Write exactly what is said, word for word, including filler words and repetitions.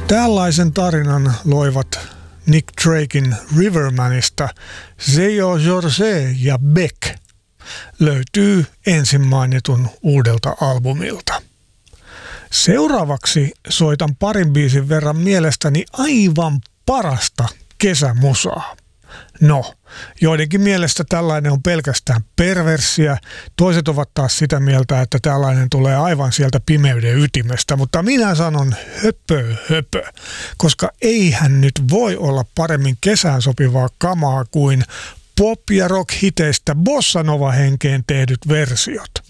Tällaisen tarinan loivat Nick Drakein Rivermanista Seyo Jorge ja Beck. Löytyy ensin mainitun uudelta albumilta. Seuraavaksi soitan parin biisin verran mielestäni aivan parasta kesämusaa. No, joidenkin mielestä tällainen on pelkästään perversiä, toiset ovat taas sitä mieltä, että tällainen tulee aivan sieltä pimeyden ytimestä, mutta minä sanon höpö höpö, koska eihän nyt voi olla paremmin kesään sopivaa kamaa kuin pop- ja rock-hiteistä bossa nova henkeen tehdyt versiot.